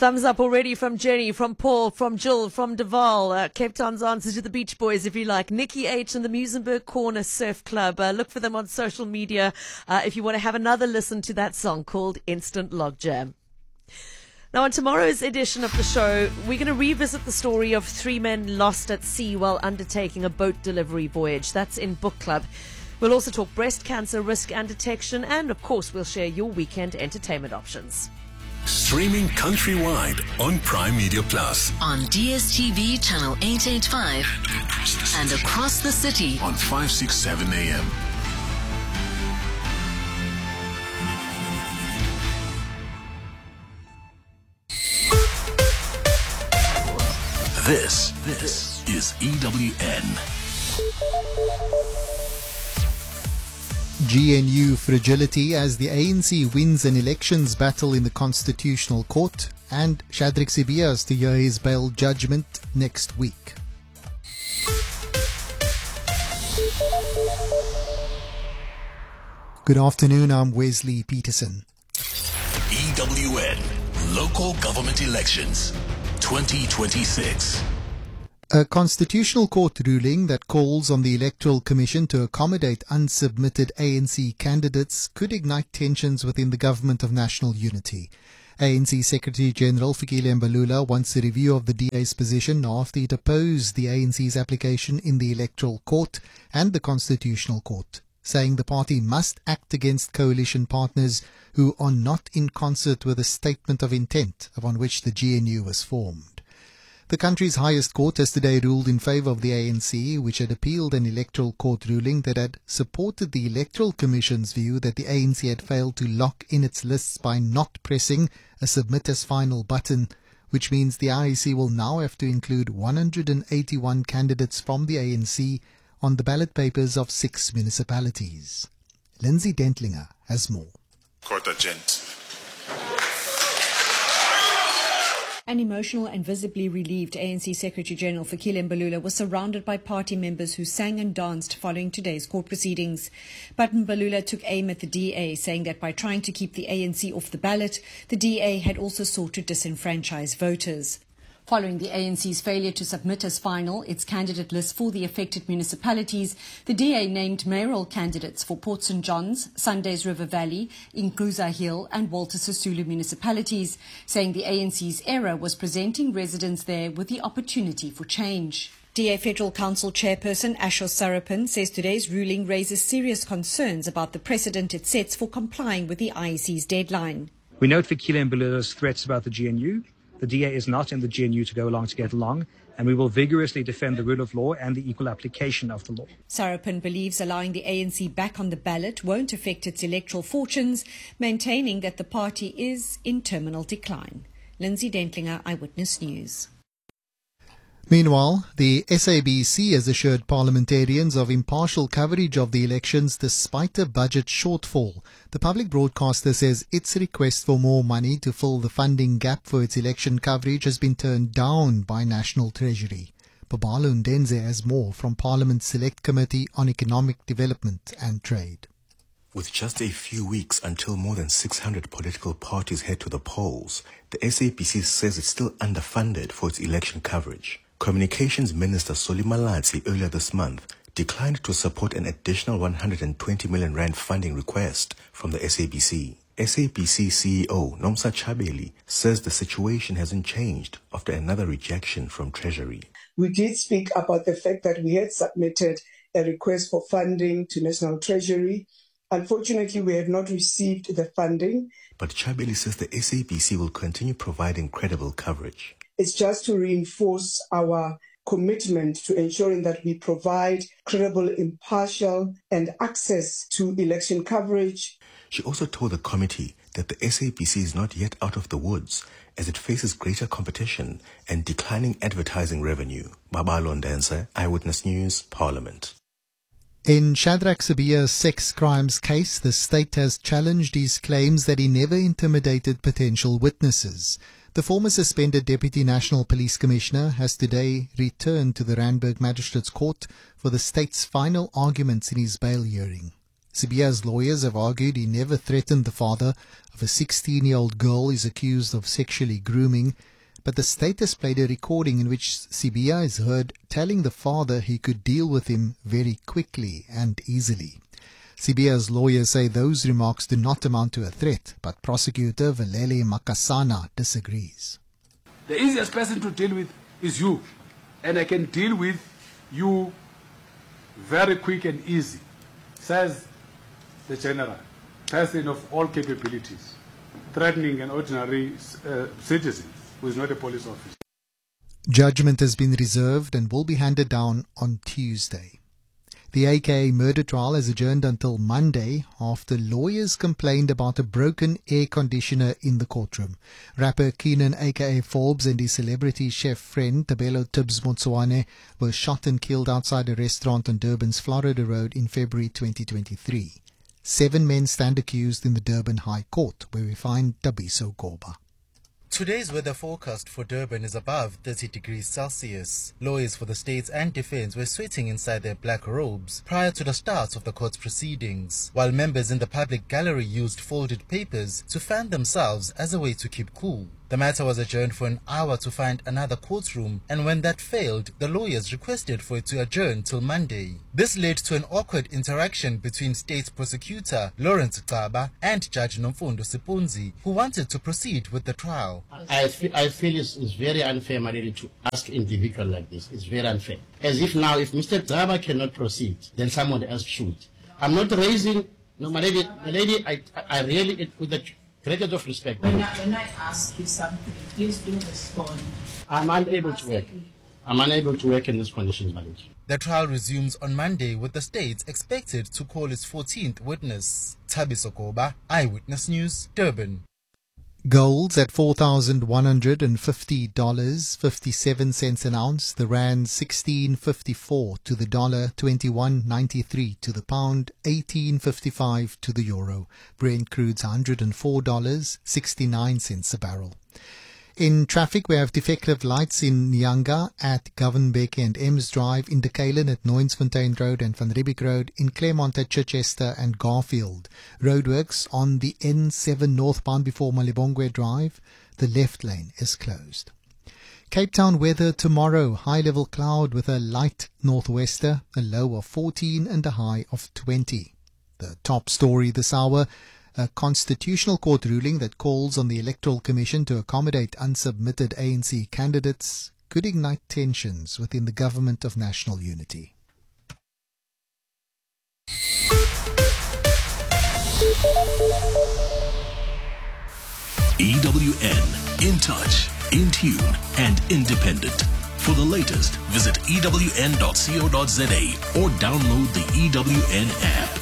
thumbs up already from Jenny, from Paul, from Jill, from Deval. Cape Town's answer to the Beach Boys, if you like. Nikki H and the Muizenberg Corner Surf Club. Look for them on social media if you want to have another listen to that song called Instant Logjam. Now, on tomorrow's edition of the show, we're going to revisit the story of 3 men lost at sea while undertaking a boat delivery voyage. That's in Book Club. We'll also talk breast cancer risk and detection, and of course, we'll share your weekend entertainment options. Streaming countrywide on Prime Media Plus. On DSTV channel 885 and across the city On 567 AM. This is EWN. GNU fragility as the ANC wins an elections battle in the Constitutional Court, and Shadrack Sibiya to hear his bail judgment next week. Good afternoon, I'm Wesley Peterson. EWN Local Government Elections 2026. A Constitutional Court ruling that calls on the Electoral Commission to accommodate unsubmitted ANC candidates could ignite tensions within the Government of National Unity. ANC Secretary-General Fikile Mbalula wants a review of the DA's position after it opposed the ANC's application in the Electoral Court and the Constitutional Court, saying the party must act against coalition partners who are not in concert with the statement of intent upon which the GNU was formed. The country's highest court has today ruled in favour of the ANC, which had appealed an electoral court ruling that had supported the Electoral Commission's view that the ANC had failed to lock in its lists by not pressing a submit as final button, which means the IEC will now have to include 181 candidates from the ANC on the ballot papers of 6 municipalities. Lindsay Dentlinger has more. Court adjourned. An emotional and visibly relieved ANC Secretary-General Fikile Mbalula was surrounded by party members who sang and danced following today's court proceedings. But Mbalula took aim at the DA, saying that by trying to keep the ANC off the ballot, the DA had also sought to disenfranchise voters. Following the ANC's failure to submit as final its candidate list for the affected municipalities, the DA named mayoral candidates for Port St. John's, Sundays River Valley, Inkuza Hill and Walter Sisulu municipalities, saying the ANC's error was presenting residents there with the opportunity for change. DA Federal Council Chairperson Ashos Sarapan says today's ruling raises serious concerns about the precedent it sets for complying with the IEC's deadline. We note Fikile Mbalula's threats about the GNU. The DA is not in the GNU to go along to get along, and we will vigorously defend the rule of law and the equal application of the law. Sarapan believes allowing the ANC back on the ballot won't affect its electoral fortunes, maintaining that the party is in terminal decline. Lindsay Dentlinger, Eyewitness News. Meanwhile, the SABC has assured parliamentarians of impartial coverage of the elections despite a budget shortfall. The public broadcaster says its request for more money to fill the funding gap for its election coverage has been turned down by National Treasury. Babalo Ndenze has more from Parliament's Select Committee on Economic Development and Trade. With just a few weeks until more than 600 political parties head to the polls, the SABC says it's still underfunded for its election coverage. Communications Minister Solly Malatsi earlier this month declined to support an additional 120 million rand funding request from the SABC. SABC CEO Nomsa Chabeli says the situation hasn't changed after another rejection from Treasury. We did speak about the fact that we had submitted a request for funding to National Treasury. Unfortunately, we have not received the funding. But Chabeli says the SABC will continue providing credible coverage. It's just to reinforce our commitment to ensuring that we provide credible, impartial and access to election coverage. She also told the committee that the SABC is not yet out of the woods as it faces greater competition and declining advertising revenue. Babalo Ndenze, Eyewitness News, Parliament. In Shadrack Sibiya's sex crimes case, the state has challenged his claims that he never intimidated potential witnesses. The former suspended Deputy National Police Commissioner has today returned to the Randburg Magistrates Court for the state's final arguments in his bail hearing. Sibiya's lawyers have argued he never threatened the father of a 16-year-old girl he's accused of sexually grooming, but the state has played a recording in which Sibiya is heard telling the father he could deal with him very quickly and easily. Sibiya's lawyers say those remarks do not amount to a threat, but prosecutor Valele Makasana disagrees. The easiest person to deal with is you, and I can deal with you very quick and easy, says the general, person of all capabilities, threatening an ordinary citizen who is not a police officer. Judgment has been reserved and will be handed down on Tuesday. The AKA murder trial is adjourned until Monday after lawyers complained about a broken air conditioner in the courtroom. Rapper Keenan aka Forbes and his celebrity chef friend Tabelo Tibbs Motsoane were shot and killed outside a restaurant on Durban's Florida Road in February 2023. 7 men stand accused in the Durban High Court, where we find Tabiso Goba. Today's weather forecast for Durban is above 30 degrees Celsius. Lawyers for the states and defense were sweating inside their black robes prior to the start of the court's proceedings, while members in the public gallery used folded papers to fan themselves as a way to keep cool. The matter was adjourned for an hour to find another courtroom, and when that failed, the lawyers requested for it to adjourn till Monday. This led to an awkward interaction between State Prosecutor Lawrence Xaba and Judge Nomfundo Sipunzi, who wanted to proceed with the trial. I feel it's very unfair, Maledi, to ask individual like this. It's very unfair. As if now, if Mr. Xaba cannot proceed, then someone else should. I'm not raising, no, Maledi, I really, with the greatest of respect. When I ask you something, please do respond. I'm unable to work. I'm unable to work in these conditions, Maledi. The trial resumes on Monday, with the state expected to call its 14th witness. Tabiso Goba, Eyewitness News, Durban. Gold's at $4,150, 57 cents an ounce. The rand 16.54 to the dollar, 21.93 to the pound, 18.55 to the euro. Brent crude's $104, 69 cents a barrel. In traffic, we have defective lights in Nyanga at Govan-Beck and Ems Drive, in Dekalen at Noinsfontein Road and Van Riebeeck Road, in Claremont at Chichester and Garfield. Roadworks on the N7 northbound before Malibongwe Drive. The left lane is closed. Cape Town weather tomorrow. High-level cloud with a light northwester, a low of 14 and a high of 20. The top story this hour: a constitutional court ruling that calls on the Electoral Commission to accommodate unsubmitted ANC candidates could ignite tensions within the Government of National Unity. EWN, in touch, in tune, and independent. For the latest, visit ewn.co.za or download the EWN app.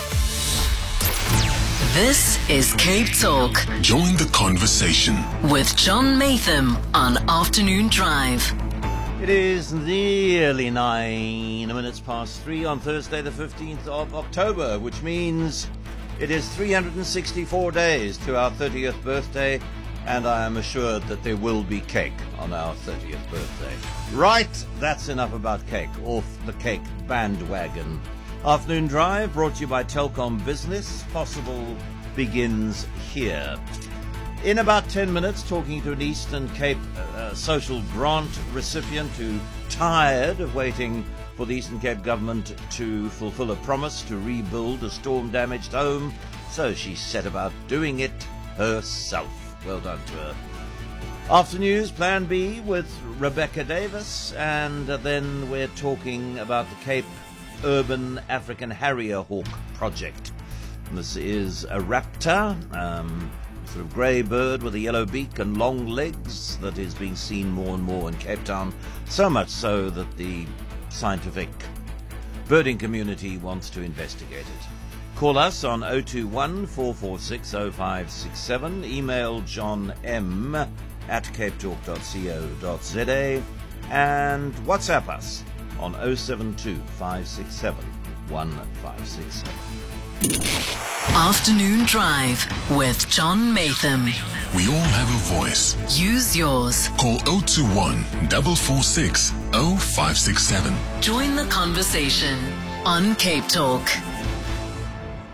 This is Cape Talk. Join the conversation with John Matham on Afternoon Drive. It is nearly 9 minutes past 3 on Thursday the 15th of October, which means it is 364 days to our 30th birthday, and I am assured that there will be cake on our 30th birthday. Right, that's enough about cake. Off the cake bandwagon. Afternoon Drive brought to you by Telkom Business. Possible begins here. In about 10 minutes, talking to an Eastern Cape social grant recipient who tired of waiting for the Eastern Cape government to fulfill a promise to rebuild a storm-damaged home, so she set about doing it herself. Well done to her. After news, Plan B with Rebecca Davis, and then we're talking about the Cape Urban African Harrier Hawk project. And this is a raptor, sort of grey bird with a yellow beak and long legs that is being seen more and more in Cape Town, so much so that the scientific birding community wants to investigate it. Call us on 021 446 0567, email John M at capetalk.co.za, and WhatsApp us on 072 567 1567. Afternoon Drive with John Matham. We all have a voice. Use yours. Call 021 446 0567. Join the conversation on Cape Talk.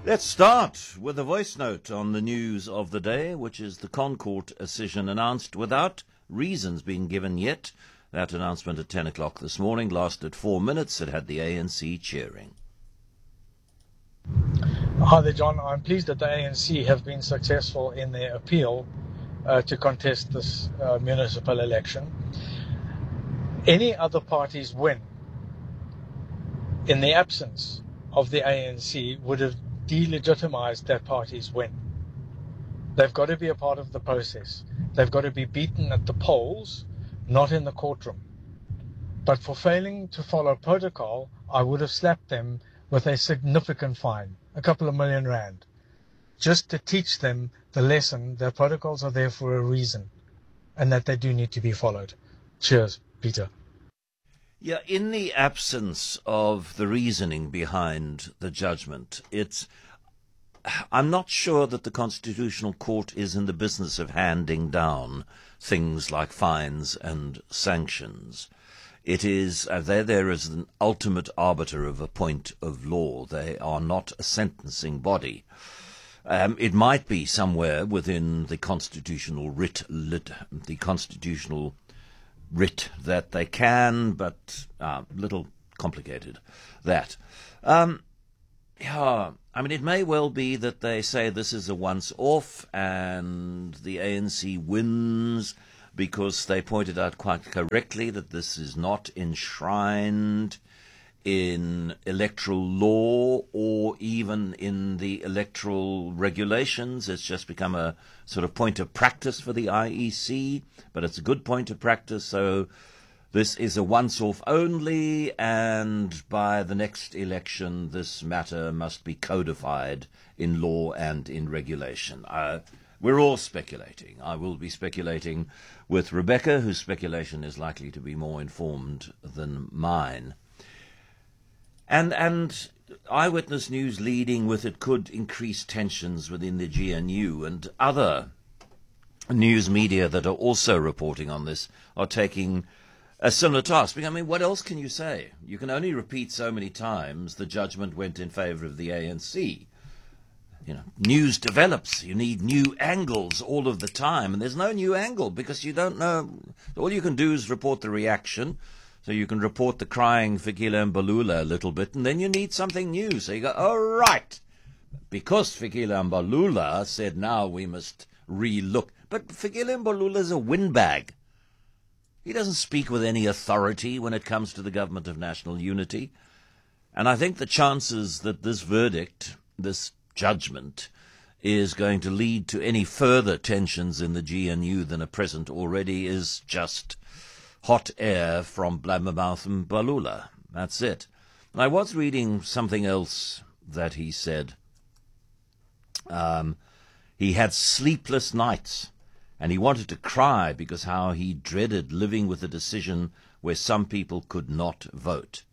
Let's start with a voice note on the news of the day, which is the ConCourt decision announced without reasons being given yet. That announcement at 10 o'clock this morning lasted 4 minutes. It had the ANC cheering. Hi there, John. I'm pleased that the ANC have been successful in their appeal to contest this municipal election. Any other parties win in the absence of the ANC would have delegitimized that party's win. They've got to be a part of the process. They've got to be beaten at the polls, not in the courtroom. But for failing to follow protocol, I would have slapped them with a significant fine, a couple of million rand, just to teach them the lesson that protocols are there for a reason and that they do need to be followed. Cheers, Peter. Yeah, in the absence of the reasoning behind the judgment, I'm not sure that the Constitutional Court is in the business of handing down things like fines and sanctions. It is, they're there as an ultimate arbiter of a point of law. They are not a sentencing body. It might be somewhere within the constitutional writ that they can, but a little complicated, that. Yeah, I mean, it may well be that they say this is a once-off and the ANC wins because they pointed out quite correctly that this is not enshrined in electoral law or even in the electoral regulations. It's just become a sort of point of practice for the IEC, but it's a good point of practice, so this is a once-off only, and by the next election this matter must be codified in law and in regulation. We're all speculating. I will be speculating with Rebecca, whose speculation is likely to be more informed than mine. And Eyewitness News leading with it could increase tensions within the GNU, and other news media that are also reporting on this are taking a similar task. I mean, what else can you say? You can only repeat so many times the judgment went in favor of the ANC. You know, news develops. You need new angles all of the time, and there's no new angle because you don't know. All you can do is report the reaction. So you can report the crying Fikile Mbalula a little bit, and then you need something new. So you go, oh, right, because Fikile Mbalula said now we must re-look. But Fikile Mbalula is a windbag. He doesn't speak with any authority when it comes to the Government of National Unity. And I think the chances that this verdict, this judgment, is going to lead to any further tensions in the GNU than are present already is just hot air from Blabbermouth and Mbalula. That's it. And I was reading something else that he said. He had sleepless nights, and he wanted to cry because how he dreaded living with a decision where some people could not vote.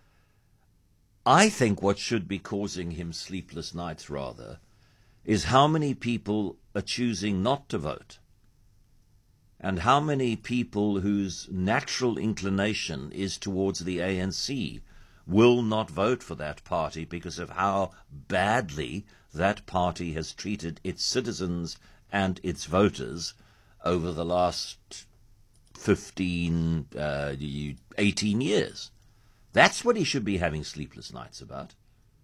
I think what should be causing him sleepless nights, rather, is how many people are choosing not to vote, and how many people whose natural inclination is towards the ANC will not vote for that party because of how badly that party has treated its citizens and its voters over the last 18 years. That's what he should be having sleepless nights about.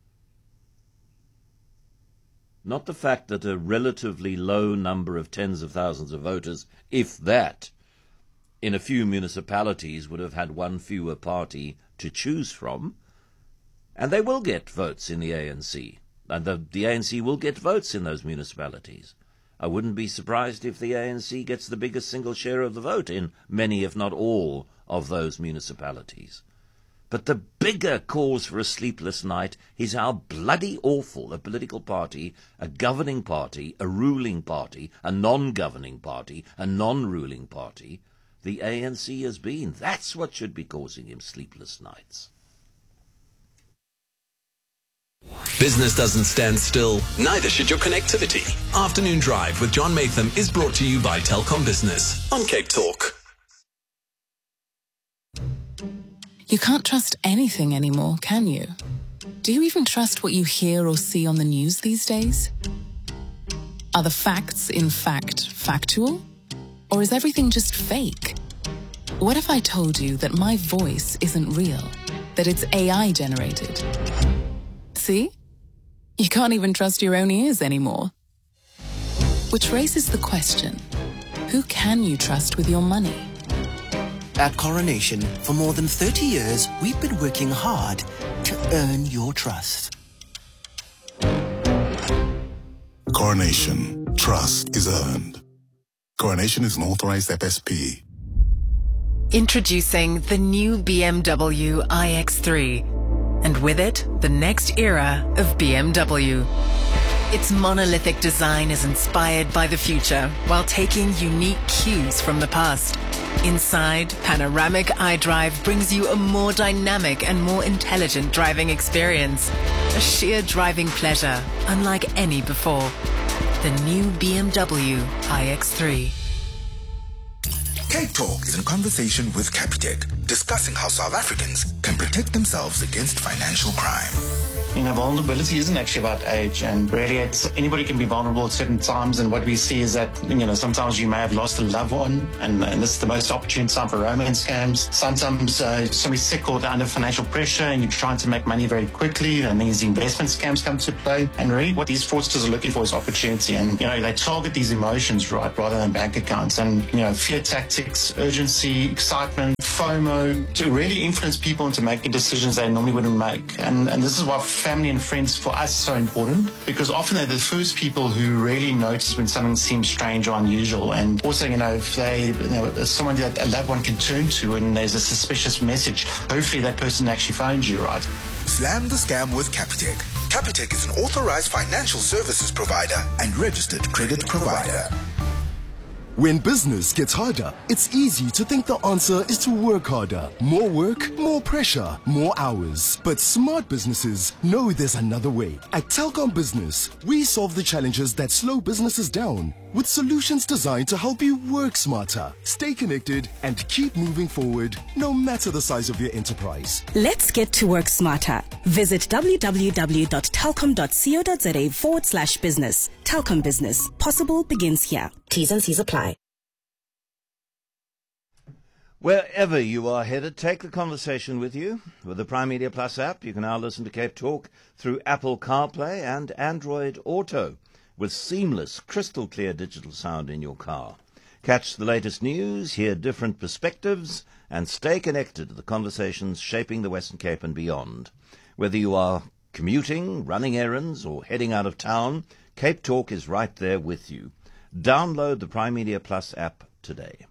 Not the fact that a relatively low number of tens of thousands of voters, if that, in a few municipalities would have had one fewer party to choose from, and they will get votes in the ANC, and the ANC will get votes in those municipalities. I wouldn't be surprised if the ANC gets the biggest single share of the vote in many, if not all, of those municipalities. But the bigger cause for a sleepless night is how bloody awful a political party, a governing party, a ruling party, a non-governing party, a non-ruling party, the ANC has been. That's what should be causing him sleepless nights. Business doesn't stand still, neither should your connectivity. Afternoon Drive with John Matham is brought to you by Telkom Business on Cape Talk. You can't trust anything anymore, can you? Do you even trust what you hear or see on the news these days? Are the facts, in fact, factual? Or is everything just fake? What if I told you that my voice isn't real, that it's AI generated? See? You can't even trust your own ears anymore. Which raises the question, who can you trust with your money? At Coronation, for more than 30 years, we've been working hard to earn your trust. Coronation. Trust is earned. Coronation is an authorized FSP. Introducing the new BMW iX3, and with it, the next era of BMW. Its monolithic design is inspired by the future while taking unique cues from the past. Inside, panoramic iDrive brings you a more dynamic and more intelligent driving experience. A sheer driving pleasure, unlike any before. The new BMW iX3. Cape Talk is in conversation with Capitec, discussing how South Africans can protect themselves against financial crime. You know, vulnerability isn't actually about age, and really anybody can be vulnerable at certain times, and what we see is that, you know, sometimes you may have lost a loved one, and this is the most opportune time for romance scams. Sometimes somebody's sick or they're under financial pressure and you're trying to make money very quickly, and these investment scams come to play. And really what these fraudsters are looking for is opportunity, and, you know, they target these emotions, right, rather than bank accounts. And, you know, fear tactics, urgency, excitement, FOMO, to really influence people into making decisions they normally wouldn't make. And this is why family and friends for us is so important, because often they're the first people who really notice when something seems strange or unusual. And also, you know, if they, you know, someone that a loved one can turn to and there's a suspicious message, hopefully that person actually phones you, right? Slam the scam with Capitec. Capitec is an authorized financial services provider and registered credit provider. When business gets harder, it's easy to think the answer is to work harder. More work, more pressure, more hours. But smart businesses know there's another way. At Telkom Business, we solve the challenges that slow businesses down with solutions designed to help you work smarter, stay connected, and keep moving forward, no matter the size of your enterprise. Let's get to work smarter. Visit www.telkom.co.za/business. Telkom Business. Possible begins here. T's and C's apply. Wherever you are headed, take the conversation with you. With the Prime Media Plus app, you can now listen to Cape Talk through Apple CarPlay and Android Auto, with seamless, crystal clear digital sound in your car. Catch the latest news, hear different perspectives, and stay connected to the conversations shaping the Western Cape and beyond. Whether you are commuting, running errands, or heading out of town, Cape Talk is right there with you. Download the Prime Media Plus app today.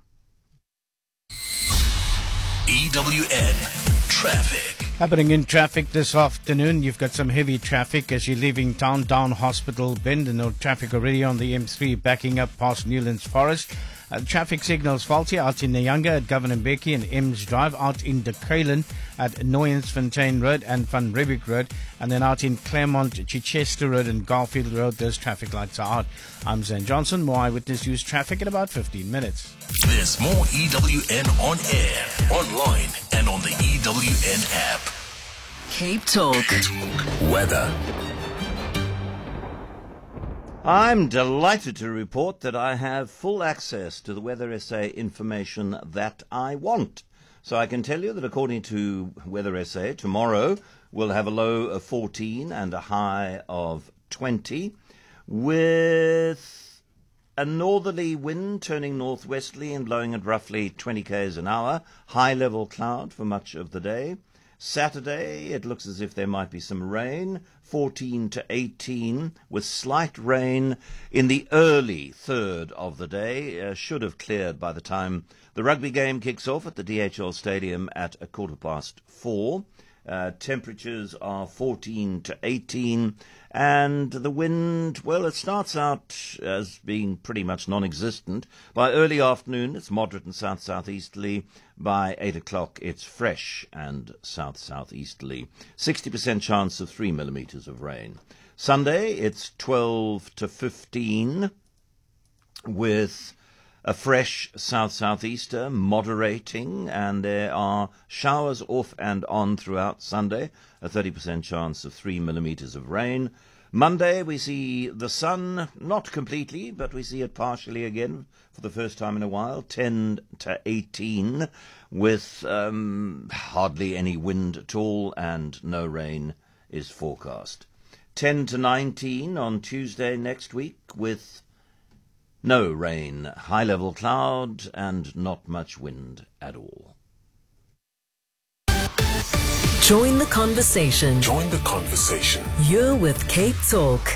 EWN Traffic. Happening in traffic this afternoon, you've got some heavy traffic as you're leaving town down Hospital Bend, and no traffic already on the M3 backing up past Newlands Forest. Traffic signals faulty out in Nyanga at Governor Mbeki and Ems Drive, out in De Kruilen at Nooiensfontein Road and Van Riebeeck Road, and then out in Claremont, Chichester Road and Garfield Road, those traffic lights are out. I'm Zane Johnson, more Eyewitness News traffic in about 15 minutes. There's more EWN on air, online, and on the EWN app. Cape Talk. Weather. I'm delighted to report that I have full access to the Weather SA information that I want. So I can tell you that according to Weather SA, tomorrow we'll have a low of 14 and a high of 20, with a northerly wind turning northwesterly and blowing at roughly 20 km an hour, high-level cloud for much of the day. Saturday, it looks as if there might be some rain, 14 to 18, with slight rain in the early third of the day. Should have cleared by the time the rugby game kicks off at the DHL Stadium at 4:15. Temperatures are 14 to 18, and the wind, well, it starts out as being pretty much non-existent. By early afternoon, it's moderate and south-southeasterly. By 8 o'clock, it's fresh and south-southeasterly. 60% chance of 3 millimeters of rain. Sunday, it's 12 to 15, with A fresh south-southeaster, moderating, and there are showers off and on throughout Sunday, a 30% chance of 3 millimeters of rain. Monday, we see the sun, not completely, but we see it partially again for the first time in a while, 10 to 18, with hardly any wind at all, and no rain is forecast. 10 to 19 on Tuesday next week, with no rain, high-level cloud, and not much wind at all. Join the conversation. Join the conversation. You're with Cape Talk.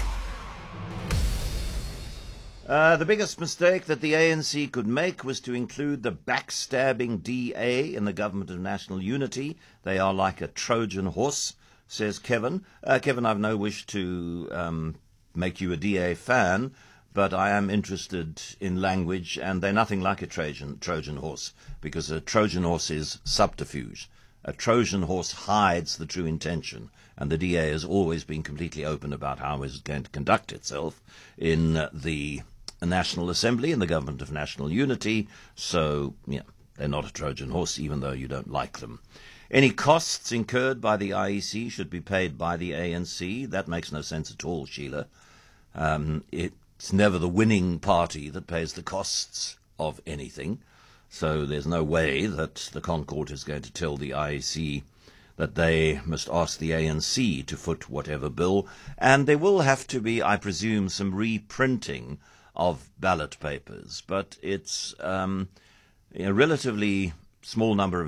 The biggest mistake that the ANC could make was to include the backstabbing DA in the Government of National Unity. They are like a Trojan horse, says Kevin. Kevin, I've no wish to make you a DA fan, but I am interested in language, and they're nothing like a Trojan horse, because a Trojan horse is subterfuge. A Trojan horse hides the true intention, and the DA has always been completely open about how it's going to conduct itself in the National Assembly, in the Government of National Unity. So, yeah, they're not a Trojan horse, even though you don't like them. Any costs incurred by the IEC should be paid by the ANC. That makes no sense at all, Sheila. It's never the winning party that pays the costs of anything. So there's no way that the Concord is going to tell the IEC that they must ask the ANC to foot whatever bill. And there will have to be, I presume, some reprinting of ballot papers. But it's a relatively small number of